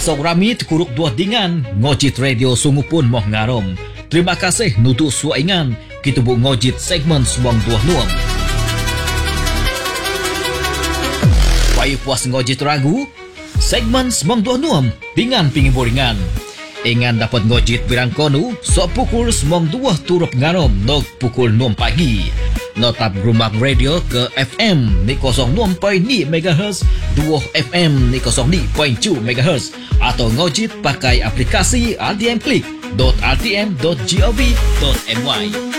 Sok ramit kuruk dua dingan ngojit radio sungu pun moh ngarom. Terima kasih nutu suaingan kita bu ngojit segmen suang dua nuam. Payu puas ngojit ragu segmen suang dua nuam dengan pingi boringan. Ingan dapat ngojit birang konu sok pukul suang dua turut ngarom nok pukul 6 pagi. Notap Grumak Radio ke FM ni 06.2 MHz, 2 FM ni 02.2 MHz atau ngojit pakai aplikasi RTM Click.rtm.gov.my.